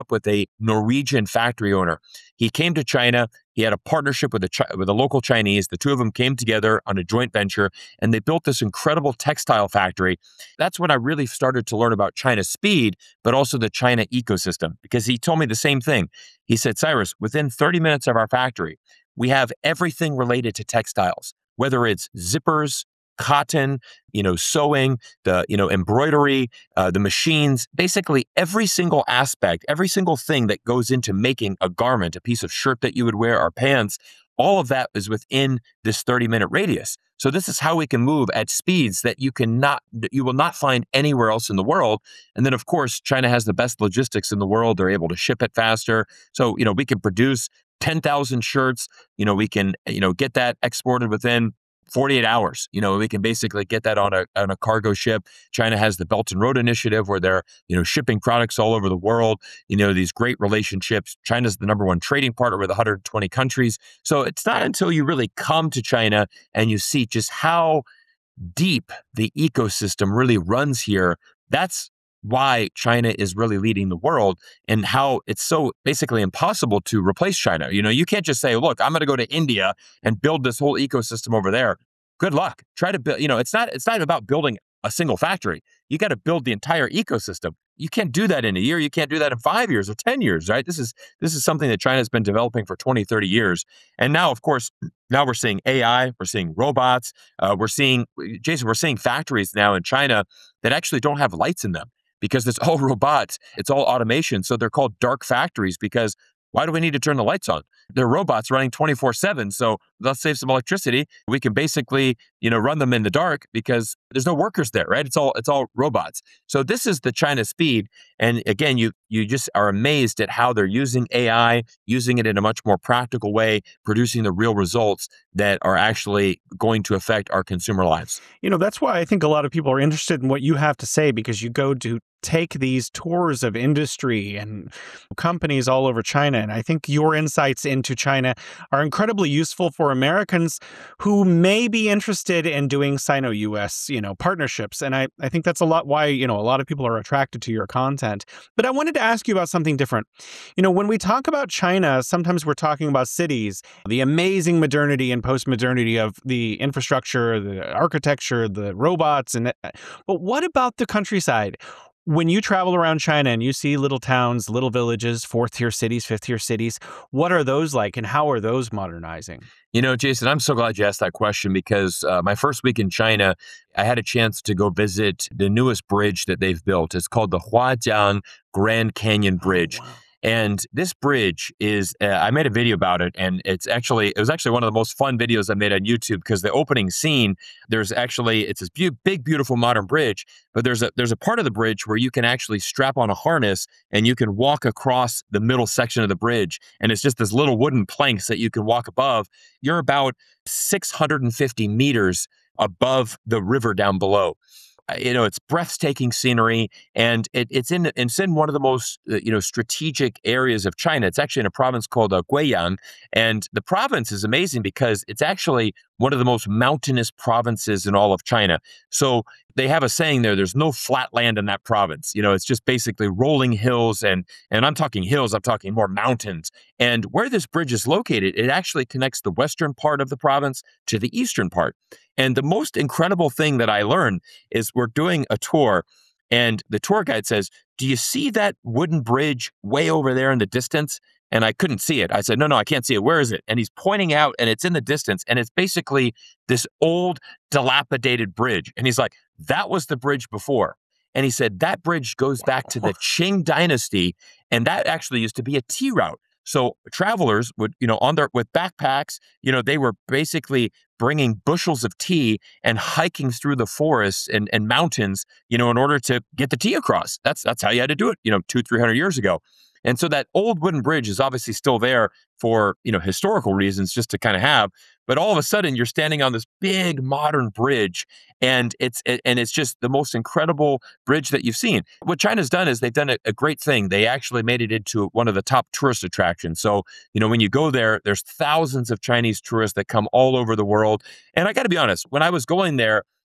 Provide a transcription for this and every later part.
up with a Norwegian factory owner. He came to China. He had a partnership with with a local Chinese. The two of them came together on a joint venture, and they built this incredible textile factory. That's when I really started to learn about China's speed, but also the China ecosystem, because he told me the same thing. He said, Cyrus, within 30 minutes of our factory, we have everything related to textiles, whether it's zippers, cotton, sewing, the, embroidery, the machines, basically every single aspect, every single thing that goes into making a garment, a piece of shirt that you would wear or pants, all of that is within this 30-minute radius. So this is how we can move at speeds that you will not find anywhere else in the world. And then of course, China has the best logistics in the world. They're able to ship it faster. So, we can produce 10,000 shirts. We can, get that exported within 48 hours. We can basically get that on a cargo ship. China has the Belt and Road Initiative where they're, shipping products all over the world, these great relationships. China's the number one trading partner with 120 countries. So it's not until you really come to China and you see just how deep the ecosystem really runs here. That's why China is really leading the world and how it's so basically impossible to replace China. You can't just say, look, I'm going to go to India and build this whole ecosystem over there. Good luck. Try to build, it's not about building a single factory. You got to build the entire ecosystem. You can't do that in a year. You can't do that in 5 years or 10 years, right? This is something that China has been developing for 20, 30 years. And now, of course, now we're seeing AI, we're seeing robots, we're seeing factories now in China that actually don't have lights in them because it's all robots, it's all automation. So they're called dark factories because why do we need to turn the lights on? They're robots running 24/7. So let's save some electricity. We can basically, run them in the dark because there's no workers there, right? It's all robots. So this is the China speed. And again, you just are amazed at how they're using AI, using it in a much more practical way, producing the real results that are actually going to affect our consumer lives. That's why I think a lot of people are interested in what you have to say, because you go to take these tours of industry and companies all over China. And I think your insights into China are incredibly useful for Americans who may be interested in doing Sino-US, partnerships. And I think that's a lot why, a lot of people are attracted to your content. But I wanted to ask you about something different. When we talk about China, sometimes we're talking about cities, the amazing modernity and post-modernity of the infrastructure, the architecture, the robots, but what about the countryside? When you travel around China and you see little towns, little villages, fourth tier cities, fifth tier cities, what are those like and how are those modernizing? Jason, I'm so glad you asked that question because my first week in China, I had a chance to go visit the newest bridge that they've built. It's called the Huajiang Grand Canyon Oh, Bridge. wow. And this bridge is, I made a video about it, and it was actually one of the most fun videos I made on YouTube because the opening scene, it's this big, beautiful modern bridge, but there's a part of the bridge where you can actually strap on a harness and you can walk across the middle section of the bridge. And it's just this little wooden planks that you can walk above. You're about 650 meters above the river down below. It's breathtaking scenery, and it's in one of the most strategic areas of China. It's actually in a province called Guiyang, and the province is amazing because it's actually one of the most mountainous provinces in all of China. So they have a saying there: "There's no flat land in that province." It's just basically rolling hills, and I'm talking hills. I'm talking more mountains. And where this bridge is located, it actually connects the western part of the province to the eastern part. And the most incredible thing that I learned is we're doing a tour and the tour guide says, "Do you see that wooden bridge way over there in the distance?" And I couldn't see it. I said, "No, I can't see it. Where is it?" And he's pointing out and it's in the distance and it's basically this old dilapidated bridge. And he's like, "That was the bridge before." And he said, "That bridge goes back to the Qing dynasty. And that actually used to be a tea route." So travelers would, with backpacks, they were basically bringing bushels of tea and hiking through the forests and mountains, in order to get the tea across. That's how you had to do it, 300 years ago. And so that old wooden bridge is obviously still there for, historical reasons just to kind of have, but all of a sudden you're standing on this big modern bridge and it's just the most incredible bridge that you've seen. What China's done is they've done a great thing. They actually made it into one of the top tourist attractions. So, when you go there, there's thousands of Chinese tourists that come all over the world. And I got to be honest, when I was going there,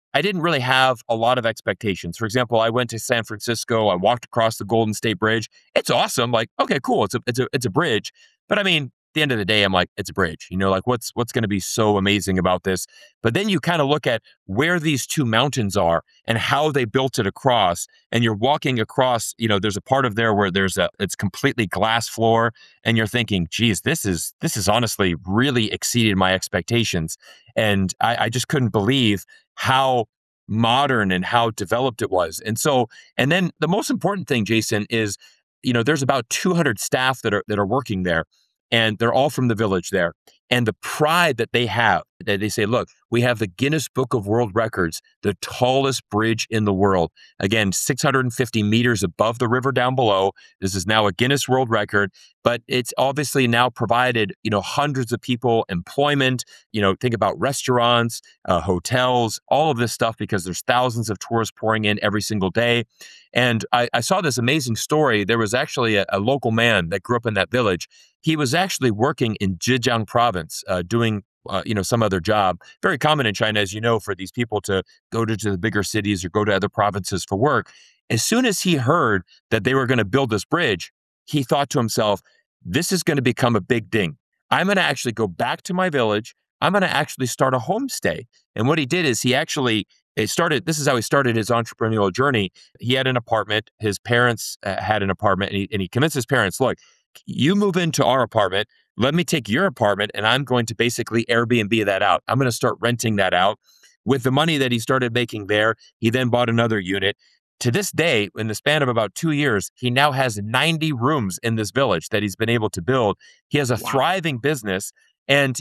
I didn't really have a lot of expectations. For example, I went to San Francisco. I walked across the Golden State Bridge. It's awesome. Like, okay, cool. It's a bridge. But I mean, at the end of the day, I'm like, it's a bridge. Like what's going to be so amazing about this? But then you kind of look at where these two mountains are and how they built it across. And you're walking across. There's a part of there where it's completely glass floor, and you're thinking, geez, this is honestly really exceeded my expectations. And I just couldn't believe how modern and how developed it was. And then the most important thing, Jason, is, there's about 200 staff that are working there, and they're all from the village there. And the pride that they have, that they say, look, we have the Guinness Book of World Records, the tallest bridge in the world. Again, 650 meters above the river down below. This is now a Guinness World Record, but it's obviously now provided, hundreds of people employment. Think about restaurants, hotels, all of this stuff, because there's thousands of tourists pouring in every single day. And I saw this amazing story. There was actually a local man that grew up in that village. He was actually working in Zhejiang province, doing some other job. Very common in China, as you know, for these people to go to the bigger cities or go to other provinces for work. As soon as he heard that they were going to build this bridge, he thought to himself, this is going to become a big thing. I'm going to actually go back to my village. I'm going to actually start a homestay. And what he did is this is how he started his entrepreneurial journey. He had an apartment. His parents had an apartment, and he convinced his parents, look, you move into our apartment. Let me take your apartment, and I'm going to basically Airbnb that out. I'm going to start renting that out. With the money that he started making there, he then bought another unit. To this day, in the span of about 2 years, he now has 90 rooms in this village that he's been able to build. He has a thriving business, and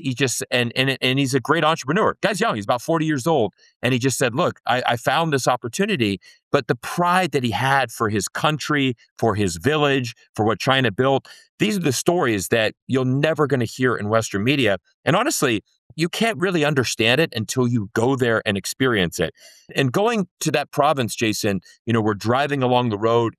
he's a great entrepreneur. Guy's young; he's about 40 years old, and he just said, "Look, I found this opportunity." But the pride that he had for his country, for his village, for what China built, these are the stories that you're never going to hear in Western media. And honestly, you can't really understand it until you go there and experience it. And going to that province, Jason, we're driving along the road.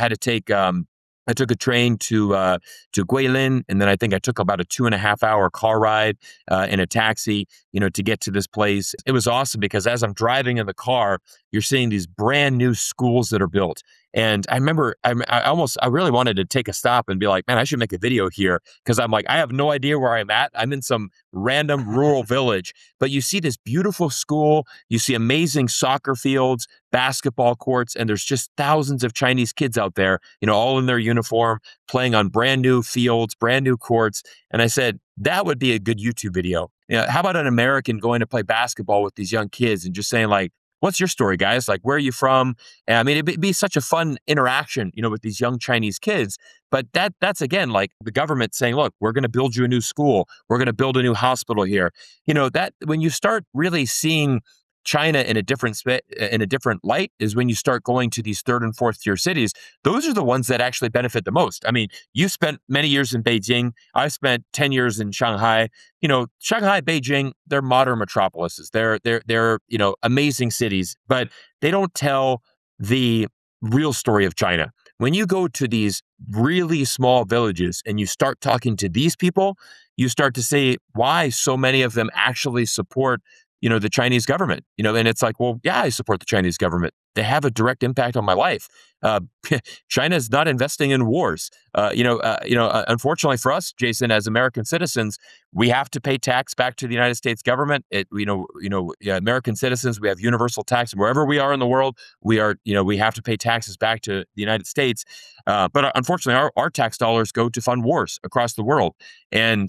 I took a train to Guilin, and then I think I took about a 2.5 hour car ride in a taxi, to get to this place. It was awesome because as I'm driving in the car, you're seeing these brand new schools that are built. And I remember I really wanted to take a stop and be like, man, I should make a video here, because I'm like, I have no idea where I'm at. I'm in some random rural village, but you see this beautiful school, you see amazing soccer fields, basketball courts, and there's just thousands of Chinese kids out there, all in their uniform, playing on brand new fields, brand new courts. And I said, that would be a good YouTube video. How about an American going to play basketball with these young kids and just saying, like, what's your story, guys? Like, where are you from? And I mean, it'd be such a fun interaction, with these young Chinese kids. But that's again, like the government saying, look, we're going to build you a new school. We're going to build a new hospital here. That when you start really seeing China in a different light is when you start going to these third and fourth tier cities. Those are the ones that actually benefit the most. I mean, you spent many years in Beijing. I spent 10 years in Shanghai. Shanghai, Beijing, they're modern metropolises. They're amazing cities, but they don't tell the real story of China. When you go to these really small villages and you start talking to these people, you start to say why so many of them actually support the Chinese government, and it's like, well, yeah, I support the Chinese government. They have a direct impact on my life. China is not investing in wars. Unfortunately for us, Jason, as American citizens, we have to pay tax back to the United States government. American citizens, we have universal tax wherever we are in the world. We have to pay taxes back to the United States. But unfortunately, our tax dollars go to fund wars across the world. And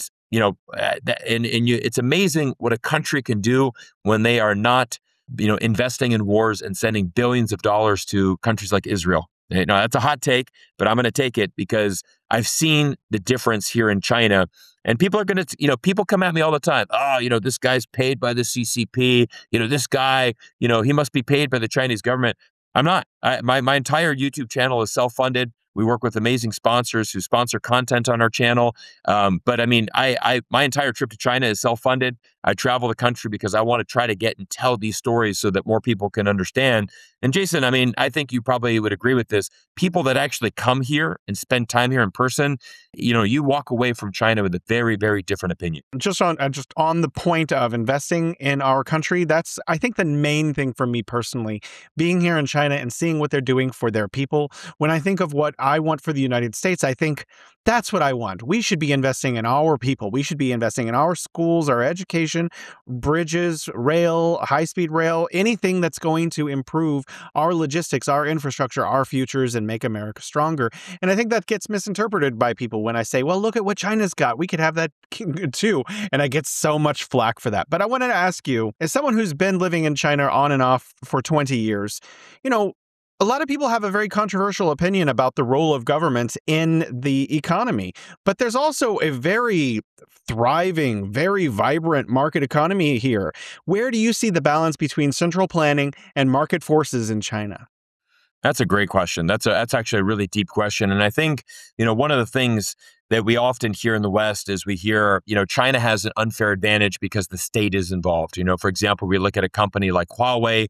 it's amazing what a country can do when they are not, investing in wars and sending billions of dollars to countries like Israel. That's a hot take, but I'm going to take it because I've seen the difference here in China. And people are going to, people come at me all the time. Oh, this guy's paid by the CCP. This guy, he must be paid by the Chinese government. I'm not. My entire YouTube channel is self-funded. We work with amazing sponsors who sponsor content on our channel. But I mean, my entire trip to China is self-funded. I travel the country because I want to try to get and tell these stories so that more people can understand. And Jason, I mean, I think you probably would agree with this. People that actually come here and spend time here in person, you walk away from China with a very, very different opinion. Just on the point of investing in our country, that's I think the main thing for me personally, being here in China and seeing what they're doing for their people. When I think of what I want for the United States, I think that's what I want. We should be investing in our people. We should be investing in our schools, our education, bridges, rail, high-speed rail, anything that's going to improve our logistics, our infrastructure, our futures, and make America stronger. And I think that gets misinterpreted by people when I say, well, look at what China's got. We could have that too. And I get so much flack for that. But I wanted to ask you, as someone who's been living in China on and off for 20 years, you know, a lot of people have a very controversial opinion about the role of government in the economy. But there's also a very thriving, very vibrant market economy here. Where do you see the balance between central planning and market forces in China? That's a great question. That's actually a really deep question. And I think, one of the things that we often hear in the West is we hear, China has an unfair advantage because the state is involved. For example, we look at a company like Huawei.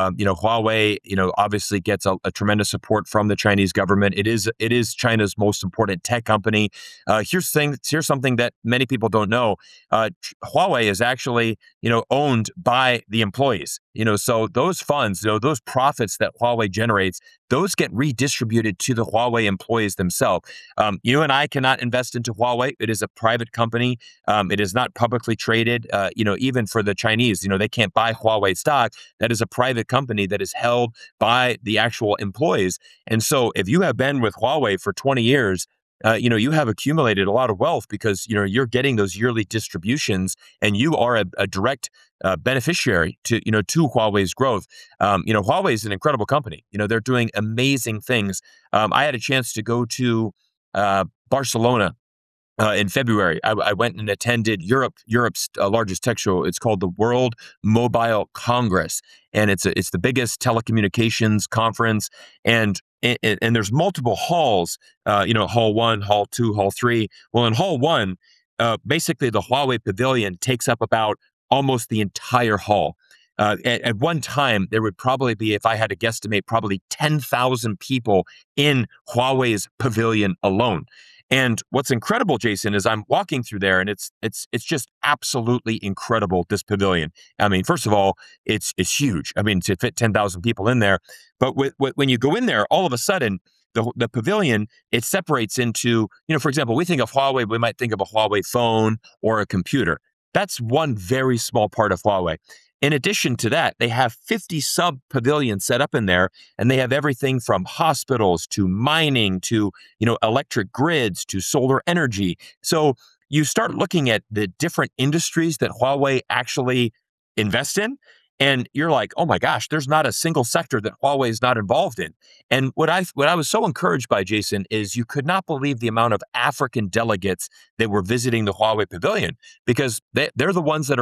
Huawei, obviously gets a tremendous support from the Chinese government. It is China's most important tech company. Here's something that many people don't know. Huawei is actually, owned by the employees. So those funds, those profits that Huawei generates, those get redistributed to the Huawei employees themselves. You and I cannot invest into Huawei. It is a private company. It is not publicly traded. Even for the Chinese, they can't buy Huawei stock. That is a private company that is held by the actual employees. And so if you have been with Huawei for 20 years, you have accumulated a lot of wealth because, you're getting those yearly distributions and you are a direct beneficiary to Huawei's growth. Huawei is an incredible company. They're doing amazing things. I had a chance to go to Barcelona in February. I went and attended Europe's largest tech show. It's called the World Mobile Congress, and it's the biggest telecommunications conference. And there's multiple halls. Hall 1, Hall 2, Hall 3. Well, in Hall 1, basically the Huawei Pavilion takes up about almost the entire hall. At one time, there would probably be, if I had to guesstimate, probably 10,000 people in Huawei's pavilion alone. And what's incredible, Jason, is I'm walking through there, and it's just absolutely incredible, this pavilion. I mean, first of all, it's huge. I mean, to fit 10,000 people in there. But when you go in there, all of a sudden, the pavilion, it separates into, for example, we think of Huawei, we might think of a Huawei phone or a computer. That's one very small part of Huawei. In addition to that, they have 50 sub-pavilions set up in there, and they have everything from hospitals to mining to, electric grids to solar energy. So you start looking at the different industries that Huawei actually invests in, and you're like, oh my gosh, there's not a single sector that Huawei is not involved in. And what I was so encouraged by, Jason, is you could not believe the amount of African delegates that were visiting the Huawei Pavilion because they're the ones that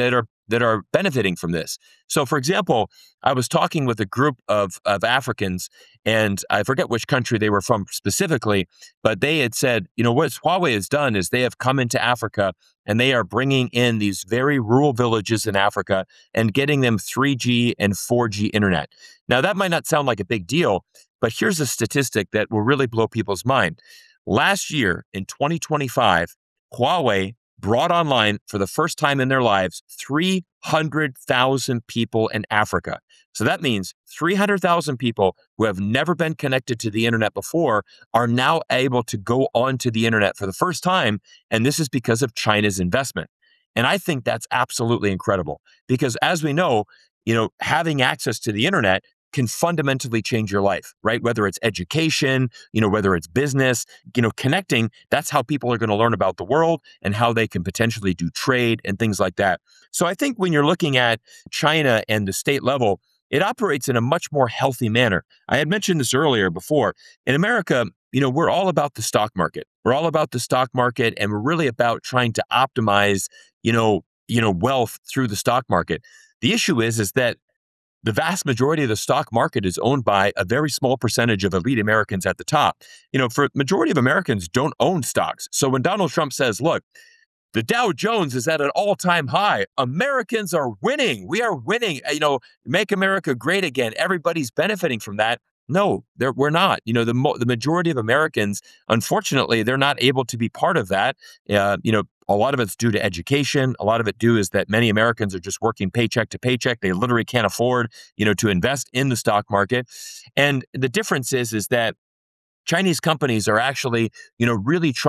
are benefiting from this. So, for example, I was talking with a group of Africans, and I forget which country they were from specifically, but they had said, what Huawei has done is they have come into Africa and they are bringing in these very rural villages in Africa and getting them 3G and 4G internet. Now, that might not sound like a big deal, but here's a statistic that will really blow people's mind. Last year, in 2025, Huawei brought online for the first time in their lives 300,000 people in Africa. So that means 300,000 people who have never been connected to the internet before are now able to go onto the internet for the first time. And this is because of China's investment. And I think that's absolutely incredible because as we know, having access to the internet can fundamentally change your life, right? Whether it's education, whether it's business, connecting, that's how people are going to learn about the world and how they can potentially do trade and things like that. So I think when you're looking at China and the state level, it operates in a much more healthy manner. I had mentioned this earlier before. In America, we're all about the stock market. We're all about the stock market, and we're really about trying to optimize, wealth through the stock market. The issue is that the vast majority of the stock market is owned by a very small percentage of elite Americans at the top. For majority of Americans don't own stocks. So when Donald Trump says, look, The Dow Jones is at an all-time high. Americans are winning. We are winning. Make America great again. Everybody's benefiting from that. No, we're not. The majority of Americans, unfortunately, they're not able to be part of that. A lot of it's due to education. A lot of it due is that many Americans are just working paycheck to paycheck. They literally can't afford, to invest in the stock market. And the difference is that Chinese companies are actually, really trying